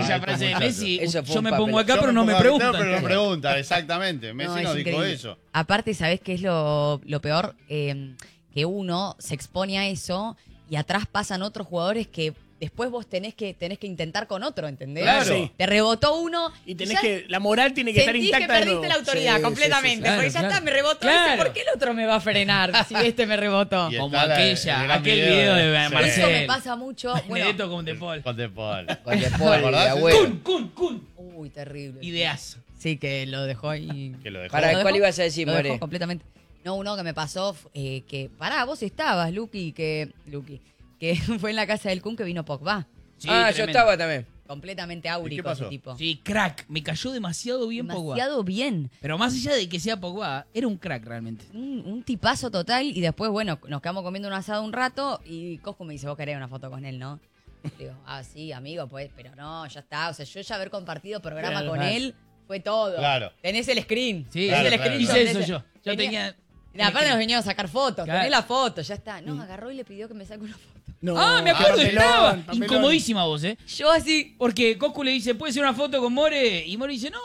aquella frase de Messi, Eso fue yo un me papel. pongo acá, Yo pero me no me pongo- preguntan. pero no preguntan, exactamente. Messi es no dijo increíble. eso. Aparte, ¿sabés qué es lo peor? Que uno se expone a eso y atrás pasan otros jugadores que después vos tenés que intentar con otro, ¿entendés? Claro. Sí. Te rebotó uno Y tenés ya que, la moral tiene que estar sentís intacta. que de perdiste nuevo. la autoridad Sí, completamente. sí, sí, Claro, Porque ya claro. está, me rebotó Claro. ese, ¿por qué el otro me va a frenar si este me rebotó? Y Como está el aquel gran video de Sí. Marcelo. Eso me pasa mucho. Bueno, Benedetto con De Paul. Con De Paul. Con De ¿Te Paul, acordás? de abuelo. Kun. uy, terrible. Ideazo. Sí, que lo dejó ahí. Que lo dejó. Para, ¿Lo ¿cuál dejó? ibas a decir, Lo dejó More? completamente. No, uno que me pasó, que pará, vos estabas, Luqui, que fue en la casa del Kun que vino Pogba. Sí, Yo tremendo. estaba también. Completamente ¿Y áurico qué pasó? ese tipo. Sí, crack. Me cayó demasiado bien Pogba. Demasiado bien. Pero más allá de que sea Pogba, era un crack realmente. Un tipazo total y después, bueno, nos quedamos comiendo un asado un rato y Coscu me dice, vos querés una foto con él, ¿no? Digo, sí, amigo, pues, pero no, ya está. O sea, yo ya haber compartido programa Claro, con claro. él fue todo. Claro. Tenés el screen. Sí, tenés el claro, screen. hice eso yo. Yo tenía... Aparte nos veníamos a sacar fotos, Claro. tenés la foto, ya está. No, agarró y le pidió que me saque una foto. No, Me acuerdo, papelón, estaba papelón. incomodísima vos, ¿eh? Yo así, Porque Coscu le dice, ¿puede ser una foto con More? Y More dice, no.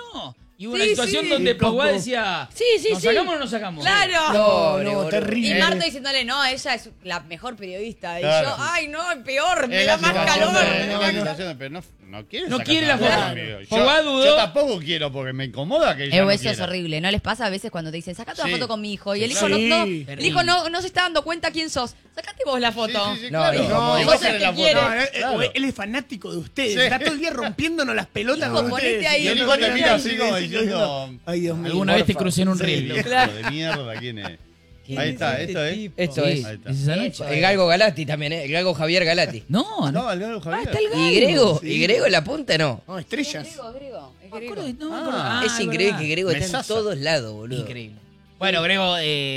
Y hubo una Sí, situación sí. donde Y Pogba Coscu- decía, Sí, ¿nos sacamos o no nos sacamos? claro. No, Pobre, no, boludo. terrible. Y Marta diciéndole, no, ella es la mejor periodista. Y Claro. yo, ay, no, peor, me Es da la más situación calor. de- me es da la más calor. situación de- pero no quiere No sacar quiere la foto foto. conmigo. Pogba dudó. Yo tampoco quiero porque me incomoda que ella no Eso es quiera. horrible. ¿No les pasa a veces cuando te dicen, sacate una Sí. foto con mi hijo? Y el Sí. hijo, Sí. el hijo no se está dando cuenta quién sos. Sacate vos la foto. Sí, No, claro. no, Y vos vos el querés que la foto. quieres. No, Claro. él es fanático de ustedes. Sí. Está todo el día rompiéndonos las pelotas Hijo, con ponete ustedes. ahí. Y el no hijo te querés mira decir, así como diciendo... Ay, Dios mío. Alguna vez te porfa. crucé en un Sí, reel. hijo de mierda, ¿quién es? Ahí está, esto es. Esto Sí, es. Ahí está. ¿es esa noche? Eso El Galgo Galati también, ¿eh? El Galgo Javier Galati. No. No, el Galo Javier. ¿Y Grego? ¿Y Grego en la punta no? No, estrellas. Griego. Me acuerdo, no me Ah. acuerdo. Ah, Es increíble verdad. que Grego está en Mesaza. todos lados, boludo. Increíble. Bueno, Grego,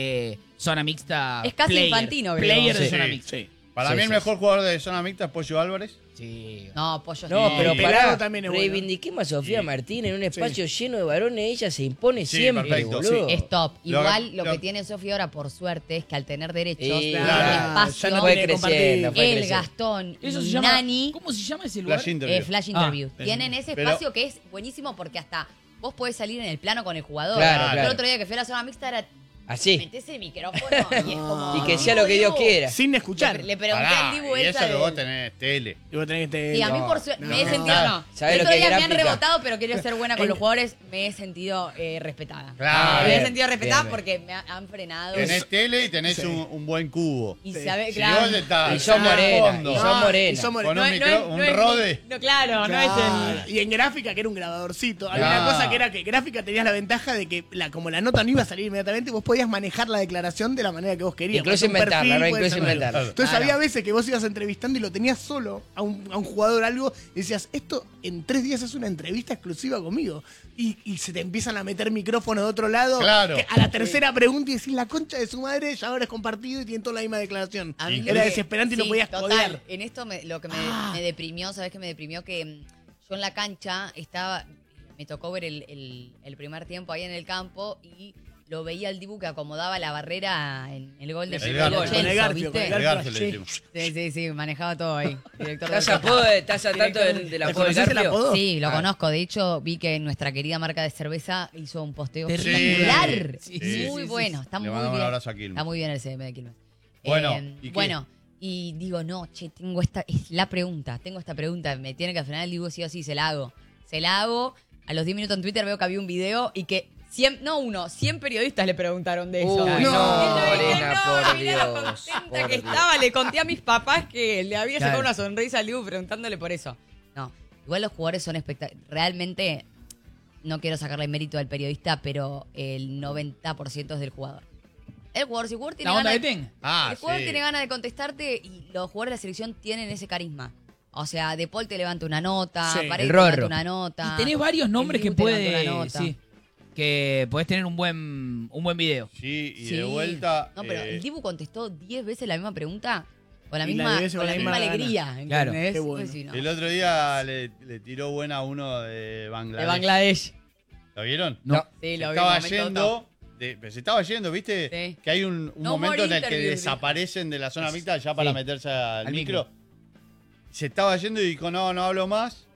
zona mixta. Es casi player. infantino, Grego. Player de Sí. zona mixta. Sí. Para Sí, mí el sí, mejor jugador de zona mixta es Pollo Álvarez. Sí. No, pollo. No, Sí. pero Pelado pará, también es bueno. reivindiquemos a Sofía Martín en un espacio lleno de varones, ella se impone Sí, siempre, perfecto. boludo. Es top. Lo- Igual lo lo- que tiene Sofía ahora, por suerte, es que al tener derechos, Sí, tiene claro. espacio, Ya no Fue tiene que creciendo, compartir. fue el creciendo. Gastón Eso y se llama. Nani, ¿Cómo se llama ese lugar? Flash interview. Flash Ah, Interview. Tienen ese pero- espacio que es buenísimo porque hasta vos podés salir en el plano con el jugador. Claro, Yo claro. el otro día que fui a la zona mixta era, Así. metés el micrófono y es como... Y que sea lo que Dios quiera. Sin escuchar. Le pregunté Pará, al Dibu y esa eso que de- vos tenés tele. Y vos tenés que... Sí, a mí No, por suerte me he no. sentido, no. ¿Sabés El lo otro que día es me han gráfica? rebotado, pero quiero ser buena con los jugadores. Me he sentido respetada. Claro. Me he Bien, sentido respetada bien, porque me han frenado. Tenés tele y tenés Sí. un buen cubo. Y sabe, Si claro. vos estás Y sos en el morena, fondo, y sos morena. y sos morena. con No un, es- micro, no un es ni- rode. No, claro, no Claro. es Y en gráfica, que era un grabadorcito. Había Claro. una cosa que era que gráfica tenías la ventaja de que como la nota no iba a salir inmediatamente, vos podías manejar la declaración de la manera que vos querías. Incluso Puede ser un inventarla, perfil, ¿no? puede Incluso ser algo. inventarla. Entonces Claro. había veces que vos ibas entrevistando y lo tenías solo a un jugador algo y decías, esto en 3 días es una entrevista exclusiva conmigo. Y se te empiezan a meter micrófonos de otro lado. Claro. Que a la tercera pregunta y decís, la concha de su madre ya ahora es compartido y tienen toda la misma declaración. A mí lo Era que- desesperante y no sí, podías total. codear. En esto lo que me deprimió, ¿sabes qué me deprimió? Que yo en la cancha estaba, me tocó ver el primer tiempo ahí en el campo y lo veía al Dibu que acomodaba la barrera en el gol de El del Garfio. Chelsea, Con el Garfio, ¿viste? con el El Garfio le Sí. decimos. Sí, manejaba todo ahí. Director del ¿Estás al tanto del apodo del ¿Conocés el Garfio? apodo? Sí, lo conozco. De hecho, vi que nuestra querida marca de cerveza hizo un posteo Terrible. espectacular. Sí, sí, Muy sí, bueno, sí. está Le muy mandamos un bien. abrazo a Quilmes. Está muy bien el CM de Quilmes. Bueno, ¿y qué? bueno, y digo, no, che, tengo esta pregunta, me tiene que frenar, digo, sí o sí, se la hago. A los 10 minutos en Twitter veo que había un video y que 100 periodistas le preguntaron de eso. Uy, Y no, yo dije, Morena, por mirá lo Dios, contenta por que Dios. estaba, le conté a mis papás que le había sacado Claro. una sonrisa al Dibu preguntándole por eso. No, igual los jugadores son espectaculares. Realmente, no quiero sacarle mérito al periodista, pero el 90% es del jugador. El jugador, si el jugador tiene ¿La onda ganas de Ten? el jugador sí. tiene ganas de contestarte y los jugadores de la selección tienen ese carisma. O sea, De Paul te levanta una nota, Sí. Paredes El te levanta Rorro. una nota. Y tenés varios nombres el que Dibu te levanta puede. una nota. Sí. Que podés tener un buen video. Sí, y Sí. de vuelta. No, pero el Dibu contestó 10 veces la misma pregunta con la Y la misma, 10 con la misma gana. alegría. Claro. ¿entendés? Qué bueno. Pues sí, no. El otro día le tiró buena a uno de Bangladesh. De Bangladesh. ¿Lo vieron? No. Sí, Se lo vi. estaba momento yendo. top. Se estaba yendo, ¿viste? Sí. Que hay un No momento more en el que interview, desaparecen de la zona mixta ya para Sí. meterse al Al micro. Se estaba yendo y dijo, no hablo más.